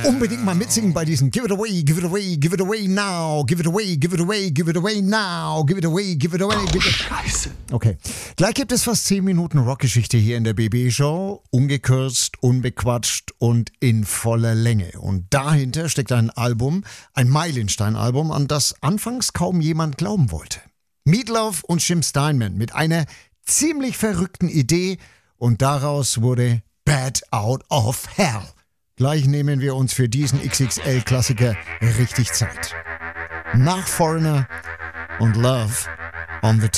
Unbedingt mal mitsingen bei diesem Give it away, give it away, give it away now, give it away, give it away, give it away now, give it away, give it away. Scheiße. Okay, gleich gibt es fast 10 Minuten Rockgeschichte hier in der BB-Show. Ungekürzt, unbequatscht und in voller Länge. Und dahinter steckt ein Album, ein Meilenstein-Album, an das anfangs kaum jemand glauben wollte. Meatloaf und Jim Steinman mit einer ziemlich verrückten Idee und daraus wurde Bad Out of Hell. Gleich nehmen wir uns für diesen XXL-Klassiker richtig Zeit. Nach Foreigner und Love on the